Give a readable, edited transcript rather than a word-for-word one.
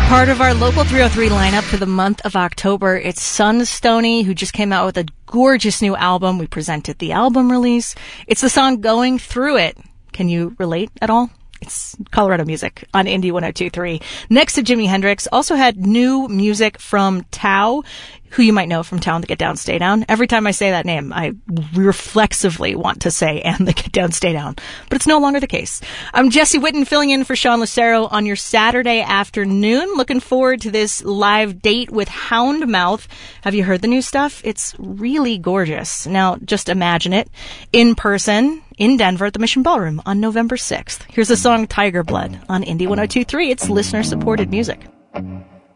Part of our Local 303 lineup for the month of October, it's Sunstoney, who just came out with a gorgeous new album. We presented the album release. It's the song Going Through It. Can you relate at all? It's Colorado music on Indie 102.3. Next to Jimi Hendrix, also had new music from Tao, who you might know from Tao and the Get Down, Stay Down. Every time I say that name, I reflexively want to say and the Get Down, Stay Down. But it's no longer the case. I'm Jesse Whitten filling in for Sean Lucero on your Saturday afternoon. Looking forward to this live date with Houndmouth. Have you heard the new stuff? It's really gorgeous. Now, just imagine it in person in Denver at the Mission Ballroom on November 6th. Here's the song Tiger Blood on Indie 102.3. It's listener-supported music.